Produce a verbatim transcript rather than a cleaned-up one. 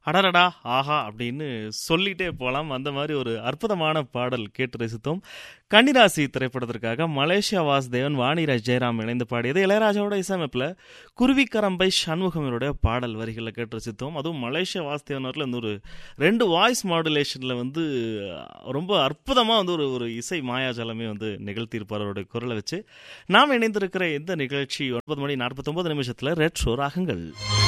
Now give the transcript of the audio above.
அடடடா ஆஹா அப்படின்னு சொல்லிட்டே போகலாம். அந்த மாதிரி ஒரு அற்புதமான பாடல் கேட்டு ரசித்தோம். கன்னிராசி திரைப்படத்திற்காக மலேசியா வாசுதேவன் வாணிராஜ் ஜெயராம் இணைந்து பாடியது. இளையராஜாவோட இசையமைப்பில் குருவிக்கரம்பை சண்முகமனுடைய பாடல் வரிகளை கேட்டு ரசித்தோம். அதுவும் மலேசியா வாசுதேவன் அவர்கள் இந்த ஒரு ரெண்டு வாய்ஸ் மாடுலேஷனில் வந்து ரொம்ப அற்புதமாக வந்து ஒரு ஒரு இசை மாயாஜாலமே வந்து நிகழ்த்தியிருப்பார் அவருடைய குரலை வச்சு. நாம் இணைந்திருக்கிற இந்த நிகழ்ச்சி ஒன்பது மணி நாற்பத்தொன்பது நிமிஷத்தில் ரெட்ரோ ராகங்கள்.